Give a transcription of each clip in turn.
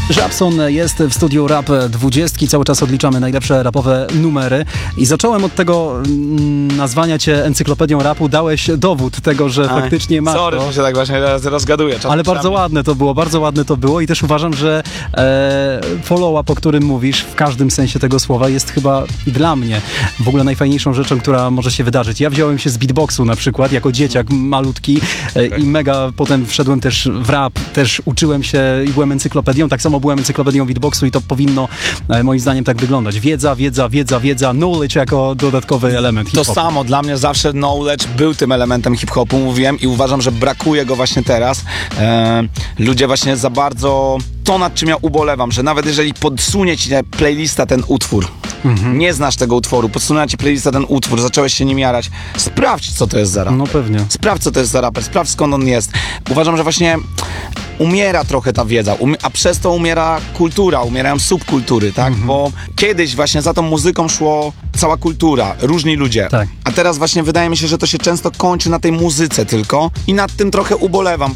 Żabson jest w studiu Rap 20. Cały czas odliczamy najlepsze rapowe numery. I zacząłem od tego nazwania cię encyklopedią rapu. Dałeś dowód tego, że faktycznie masz sorry, to. że się tak właśnie rozgaduję. Ale bardzo ładne to było i też uważam, że follow-up, o którym mówisz, w każdym sensie tego słowa jest chyba dla mnie w ogóle najfajniejszą rzeczą, która może się wydarzyć. Ja wziąłem się z beatboxu na przykład, jako dzieciak malutki i mega potem wszedłem też w rap, też uczyłem się i byłem encyklopedią, tak samo byłem encyklopedią beatboxu i to powinno moim zdaniem tak wyglądać. Wiedza, knowledge jako dodatkowy element hip-hopu. To samo, dla mnie zawsze knowledge był tym elementem hip-hopu, mówiłem i uważam, że brakuje go właśnie teraz. Ludzie właśnie za bardzo, to nad czym ja ubolewam, że nawet jeżeli podsunie ci playlista ten utwór, nie znasz tego utworu, podsunęła ci playlista ten utwór, zacząłeś się nim jarać, sprawdź, co to jest za raper. No pewnie. Sprawdź, co to jest za raper, sprawdź, skąd on jest. Uważam, że właśnie umiera trochę ta wiedza, a przez to umiera kultura, umierają subkultury, tak? Bo kiedyś właśnie za tą muzyką szło cała kultura, różni ludzie. Tak. A teraz właśnie wydaje mi się, że to się często kończy na tej muzyce tylko i nad tym trochę ubolewam.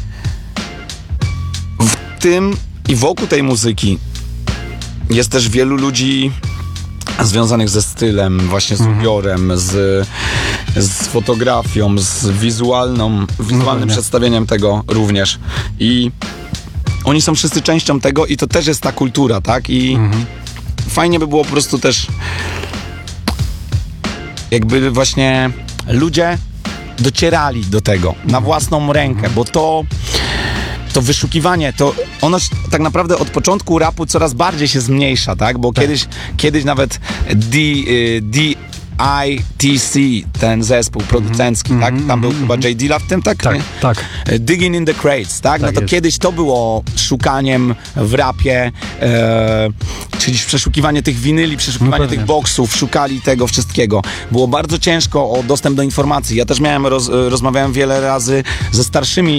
W tym i wokół tej muzyki jest też wielu ludzi związanych ze stylem, właśnie z ubiorem, z fotografią, z wizualnym przedstawieniem tego również. I oni są wszyscy częścią tego i to też jest ta kultura, tak? I fajnie by było po prostu też jakby właśnie ludzie docierali do tego na własną rękę, bo to wyszukiwanie, to ono tak naprawdę od początku rapu coraz bardziej się zmniejsza, tak? Bo kiedyś nawet DITC, ten zespół producencki, tak? Tam był chyba J. Dilla w tym, tak? Tak. Digging in the Crates, tak? No to kiedyś to było szukaniem w rapie, czyli przeszukiwanie tych winyli, przeszukiwanie tych boksów, szukali tego wszystkiego. Było bardzo ciężko o dostęp do informacji. Ja też rozmawiałem wiele razy ze starszymi